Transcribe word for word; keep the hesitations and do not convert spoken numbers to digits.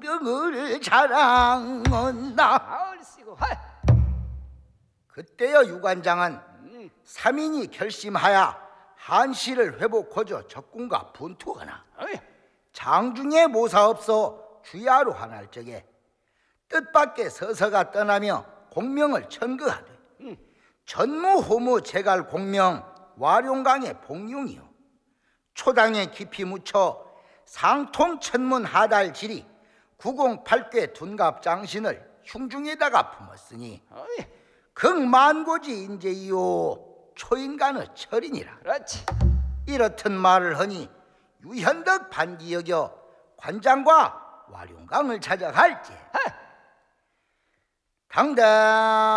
상병을 자랑한다. 얼씨구 하. 그때여 유관장은 삼인이 결심하여 한시를 회복하여 적군과 분투하나 어이. 장중에 모사 없어 주야로 환할 적에 뜻밖의 서서가 떠나며 공명을 천거하되 음. 전무호무 제갈 공명 와룡강의 복룡이요 초당에 깊이 묻혀 상통 천문 하달지리 구공팔괴 둔갑 장신을 흉중에다가 품었으니 어이. 극만고지 인재이요 초인간의 철이니라. 그렇지. 이렇듯 말을 하니 유현덕 반기 여겨 관장과 와룡강을 찾아갈지 하. 당당